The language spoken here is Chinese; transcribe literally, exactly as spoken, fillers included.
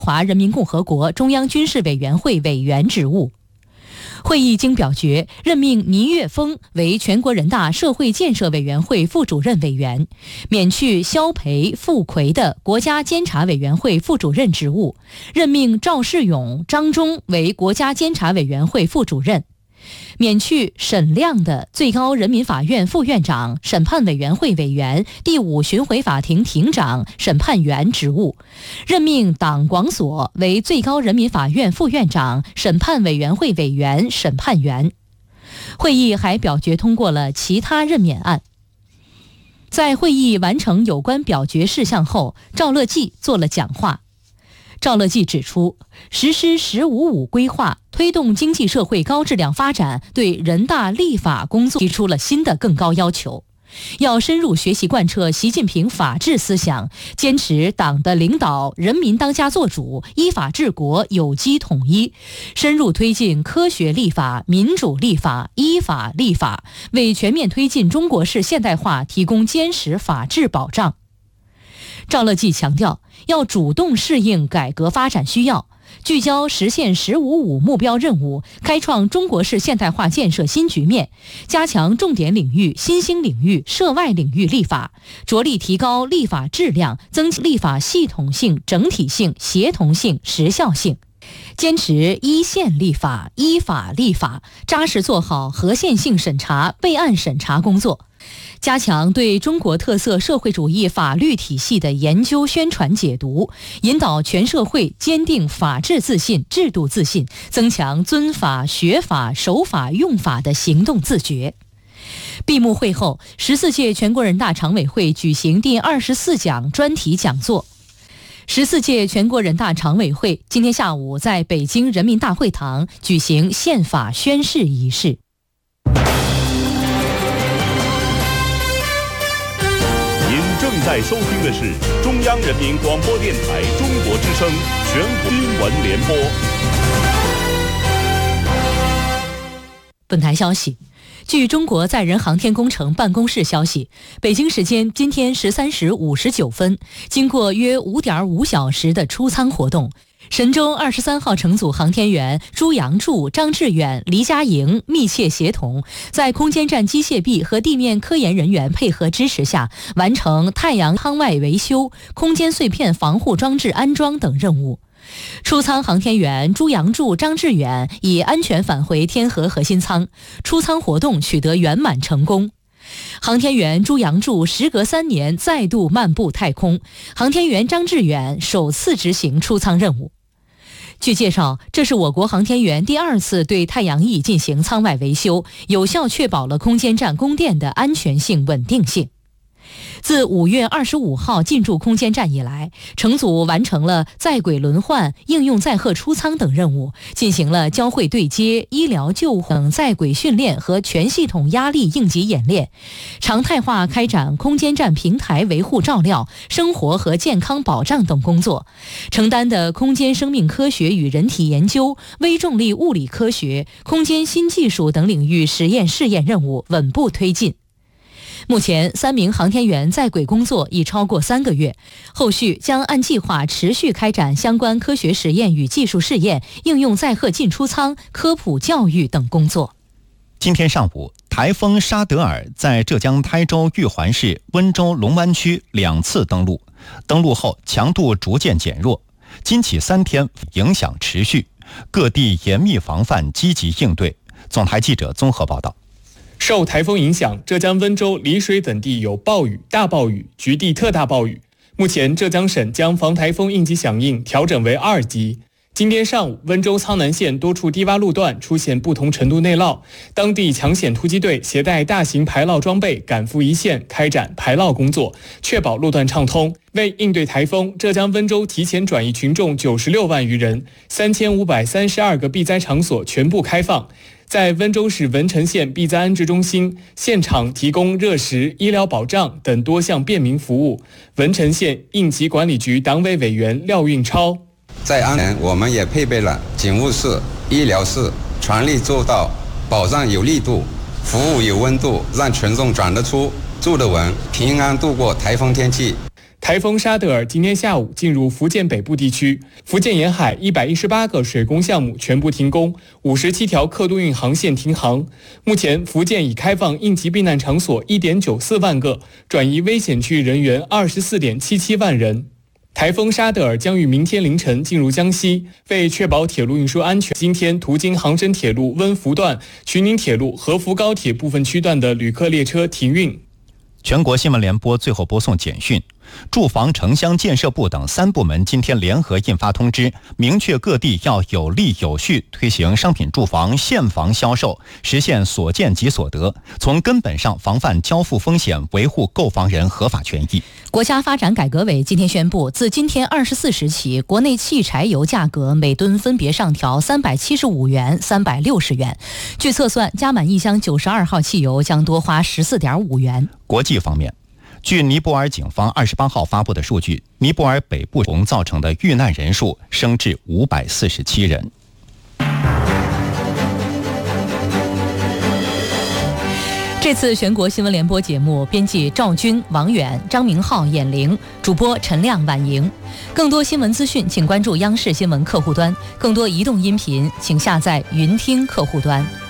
华人民共和国中央军事委员会委员职务。会议经表决，任命倪岳峰为全国人大社会建设委员会副主任委员，免去肖培、傅奎的国家监察委员会副主任职务，任命赵世勇、张忠为国家监察委员会副主任，免去沈亮的最高人民法院副院长、审判委员会委员、第五巡回法庭庭长、审判员职务，任命党广所为最高人民法院副院长、审判委员会委员、审判员。会议还表决通过了其他任免案。在会议完成有关表决事项后，赵乐际做了讲话。赵乐际指出，实施“十五五”规划，推动经济社会高质量发展，对人大立法工作提出了新的更高要求。要深入学习贯彻习近平法治思想，坚持党的领导人民当家作主，依法治国，有机统一，深入推进科学立法、民主立法、依法立法，为全面推进中国式现代化提供坚实法治保障。赵乐际强调，要主动适应改革发展需要，聚焦实现“十五五”目标任务，开创中国式现代化建设新局面，加强重点领域、新兴领域、涉外领域立法，着力提高立法质量，增强立法系统性、整体性、协同性、时效性。坚持依宪立法、依法立法，扎实做好合宪性审查、备案审查工作，加强对中国特色社会主义法律体系的研究、宣传、解读，引导全社会坚定法治自信、制度自信，增强遵法、学法、守法、用法的行动自觉。闭幕会后，十四届全国人大常委会举行第二十四讲专题讲座。十四届全国人大常委会今天下午在北京人民大会堂举行宪法宣誓仪式。 您正在收听的是中央人民广播电台中国之声全国新闻联播。 本台消息，据中国载人航天工程办公室消息，北京时间今天十三时五十九分，经过约五点五小时的出舱活动，神舟二十三号乘组航天员朱杨柱、张志远、黎佳莹密切协同，在空间站机械臂和地面科研人员配合支持下，完成太阳舱外维修、空间碎片防护装置安装等任务。出舱航天员朱杨柱、张志远已安全返回天河核心舱，出舱活动取得圆满成功。航天员朱杨柱时隔三年再度漫步太空，航天员张志远首次执行出舱任务。据介绍，这是我国航天员第二次对太阳翼进行舱外维修，有效确保了空间站供电的安全性、稳定性。自五月二十五号进驻空间站以来，乘组完成了在轨轮换、应用载荷出舱等任务，进行了交会对接、医疗救护等在轨训练和全系统压力应急演练，常态化开展空间站平台维护照料、生活和健康保障等工作，承担的空间生命科学与人体研究、微重力物理科学、空间新技术等领域实验试验任务稳步推进。目前，三名航天员在轨工作已超过三个月，后续将按计划持续开展相关科学实验与技术试验、应用载荷进出舱、科普教育等工作。 今天上午，台风沙德尔在浙江台州玉环市温州龙湾区两次登陆，登陆后强度逐渐减弱，今起三天影响持续，各地严密防范，积极应对。总台记者综合报道。 受台风影响，浙江温州、丽水等地有暴雨、大暴雨、局地特大暴雨。目前，浙江省将防台风应急响应调整为二级。今天上午，温州苍南县多处低洼路段出现不同程度内涝，当地抢险突击队携带大型排涝装备赶赴一线开展排涝工作，确保路段畅通。为应对台风，浙江温州提前转移群众九十六万余人，三千五百三十二个避灾场所全部开放。在温州市文成县避灾安置中心，现场提供热食、医疗保障等多项便民服务。文成县应急管理局党委委员廖运超： 在安全，我们也配备了警务室、医疗室，全力做到保障有力度、服务有温度，让群众转得出、住得稳，平安度过台风天气。 台风沙德尔今天下午进入福建北部地区，福建沿海一百一十八个水工项目全部停工，五十七条客渡运航线停航。目前，福建已开放应急避难场所一点九四万个，转移危险区域人员二十四点七七万人。台风沙德尔将于明天凌晨进入江西，为确保铁路运输安全，今天途经杭深铁路温福段、徐宁铁路和福高铁部分区段的旅客列车停运。 全国新闻联播最后播送简讯：住房城乡建设部等三部门今天联合印发通知，明确各地要有力有序推行商品住房现房销售，实现所见即所得，从根本上防范交付风险，维护购房人合法权益。 国家发展改革委今天宣布，自今天二十四时起，国内汽柴油价格每吨分别上调三百七十五元、三百六十元。据测算，加满一箱九十二号汽油将多花十四点五元。 国际方面，据尼泊尔警方二十八号发布的数据，尼泊尔北部洪造成的遇难人数升至五百四十七人。 这次全国新闻联播节目编辑赵军、王远、张明浩、闫玲，主播陈亮、婉莹。更多新闻资讯，请关注央视新闻客户端；更多移动音频，请下载云听客户端。